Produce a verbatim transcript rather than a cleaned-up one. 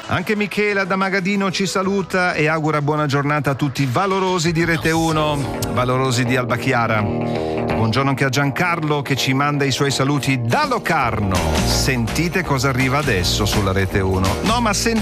Anche Michela da Magadino ci saluta e augura buona giornata a tutti i valorosi di Rete uno, valorosi di Alba Chiara. Buongiorno anche a Giancarlo che ci manda i suoi saluti da Locarno. Sentite cosa arriva adesso sulla Rete uno. No, ma sentite